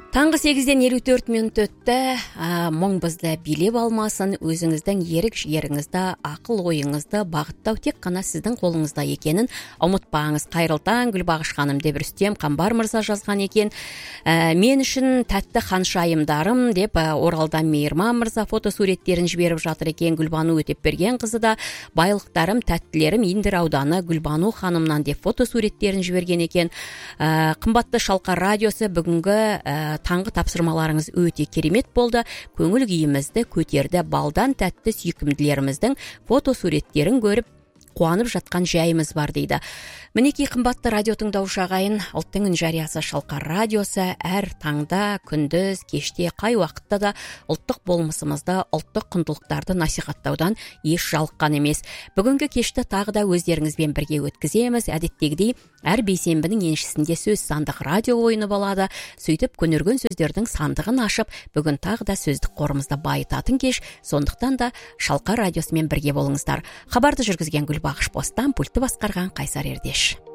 Таңғы 8-ден 54 минут өтті. Мұң бізді билеп алмасын, өзіңіздің ерік жеріңізді, ақыл ойыңызды бағыттау тек қана сіздің қолыңызда екенін ұмытпаңыз. Қайырлы таң, Гүлбағыш ханым деп Рүстем Қамбар мырза жазған екен. Мен үшін тәтті ханшайымдарым деп Оралдан Мейірман мырза фотосуреттерін жіберіп жатыр екен. Гүлбану Өтепберген қызы да байлықтарым, тәттілерім Индер ауданы Гүлбану ханымнан деп фотосуреттерін жіберген екен. Қымбатты Шалқар радиосы, бүгінгі таңғы тапсырмаларыңыз өте керемет болды. Көңіл күйімізді көтерді. Балдан тәтті сүйкімділеріміздің фотосуреттерін көріп қуанып жатқан жайымыз бар дейді. Мінекей қымбатты радио тыңдаушы ағайын, ұлттың үн жариясы Шалқар радиосы әр таңда, күндіз, кеште, қай уақытта да ұлттық болмысымызды, ұлттық құндылықтарды насихаттаудан еш жалыққан емес. Бүгінгі кешті тағы да өздеріңізбен бірге өткіземіз. Әдеттегідей әр бейсенбінің еншісінде сөз сандық радио ойыны болады. Сөйтіп көнерген сөздердің сандығын ашып, бүгін тағы да сөздік қорымызды байытатын кеш. Сондықтан да Шалқар радиосымен бірге болыңыздар. Хабарды жүргізген Гүлбағыш Бостан, пультті басқарған Қайсар Ердеш.